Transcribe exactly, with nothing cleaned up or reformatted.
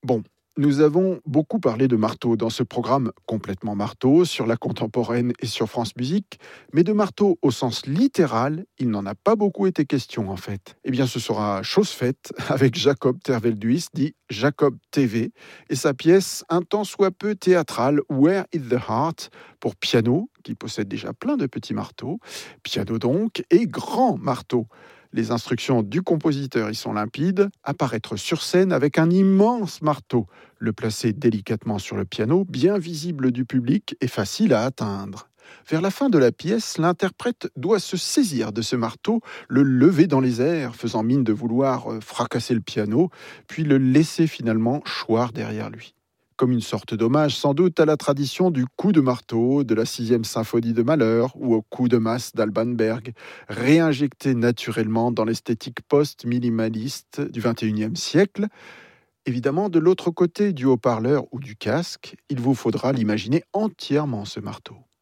Bon, nous avons beaucoup parlé de marteau dans ce programme complètement marteau sur la contemporaine et sur France Musique, mais de marteau au sens littéral, il n'en a pas beaucoup été question en fait. Eh bien, ce sera chose faite avec Jacob Tervelduis, dit Jacob T V, et sa pièce un tant soit peu théâtrale, Where is the Heart, pour piano, qui possède déjà plein de petits marteaux, piano donc, et grand marteau. Les instructions du compositeur y sont limpides, apparaître sur scène avec un immense marteau, le placer délicatement sur le piano, bien visible du public et facile à atteindre. Vers la fin de la pièce, l'interprète doit se saisir de ce marteau, le lever dans les airs, faisant mine de vouloir fracasser le piano, puis le laisser finalement choir derrière lui. Comme une sorte d'hommage sans doute à la tradition du coup de marteau de la sixième symphonie de Mahler ou au coup de masse d'Alban Berg, réinjecté naturellement dans l'esthétique post-minimaliste du vingt et unième siècle. Évidemment, de l'autre côté du haut-parleur ou du casque, il vous faudra l'imaginer entièrement ce marteau.